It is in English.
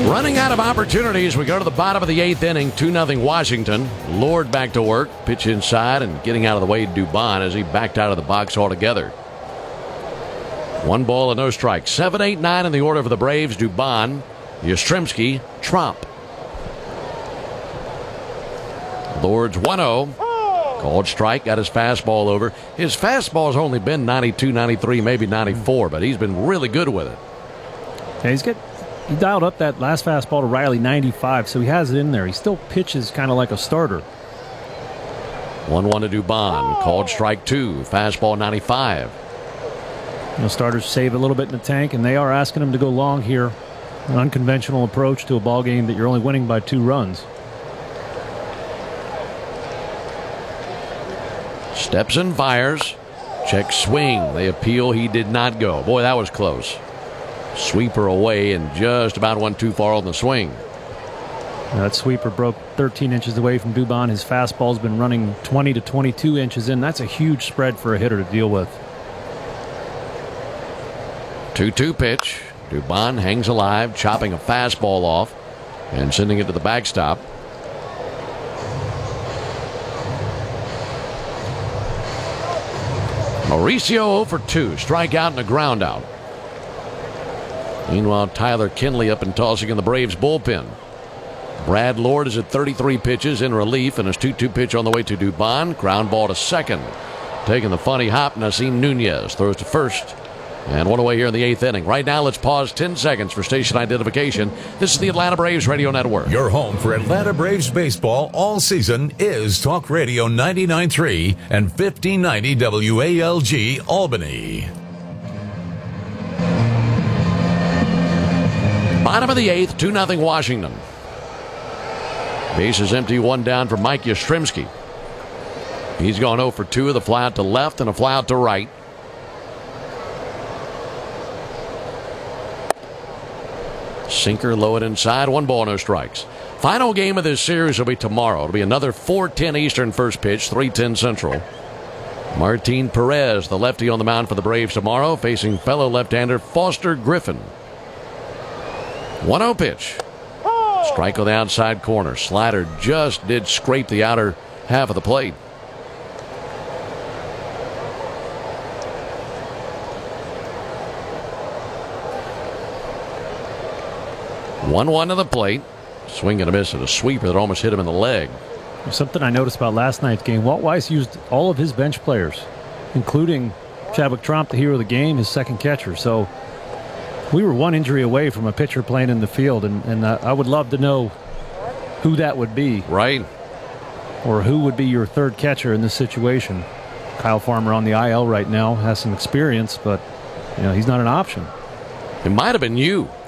Running out of opportunities, we go to the bottom of the 8th inning, 2-0 Washington. Lord back to work, pitch inside and getting out of the way Dubon as he backed out of the box altogether. 1 ball and no strikes. 7, 8, 9 in the order for the Braves. Dubon, Yastrzemski, Tromp. Lord's 1-0. Called strike, got his fastball over. His fastball's only been 92, 93, maybe 94, but he's been really good with it. Yeah, he dialed up that last fastball to Riley, 95, so he has it in there. He still pitches kind of like a starter. 1-1 to Dubon. Called strike 2. Fastball 95. Starters save a little bit in the tank, and they are asking him to go long here. An unconventional approach to a ball game that you're only winning by 2 runs. Steps and fires. Check swing. They appeal. He did not go. Boy, that was close. Sweeper away and just about went too far on the swing. That sweeper broke 13 inches away from Dubon. His fastball's been running 20 to 22 inches in. That's a huge spread for a hitter to deal with. 2-2 pitch. Dubon hangs alive, chopping a fastball off and sending it to the backstop. Mauricio 0 for 2. Strikeout and a ground out. Meanwhile, Tyler Kinley up and tossing in the Braves bullpen. Brad Lord is at 33 pitches in relief, and his 2-2 pitch on the way to Dubon. Ground ball to second. Taking the funny hop, Nasim Nunez throws to first. And one away here in the 8th inning. Right now, let's pause 10 seconds for station identification. This is the Atlanta Braves Radio Network. Your home for Atlanta Braves baseball all season is Talk Radio 99.3 and 1590 WALG Albany. Bottom of the 8th, 2-0 Washington. Base is empty, 1 down for Mike Yastrzemski. He's gone 0 for 2 with a fly out to left and a fly out to right. Sinker low and inside, 1 ball, no strikes. Final game of this series will be tomorrow. It'll be another 4:10 Eastern first pitch, 3:10 Central. Martin Perez, the lefty on the mound for the Braves tomorrow, facing fellow left-hander Foster Griffin. 1-0 pitch. Strike on the outside corner. Slider just did scrape the outer half of the plate. One to the plate. Swing and a miss at a sweeper that almost hit him in the leg. Something I noticed about last night's game, Walt Weiss used all of his bench players, including Chadwick Tromp, the hero of the game, his second catcher. So we were 1 injury away from a pitcher playing in the field, and I would love to know who that would be. Right. Or who would be your third catcher in this situation. Kyle Farmer on the IL right now, has some experience, but he's not an option. It might have been you.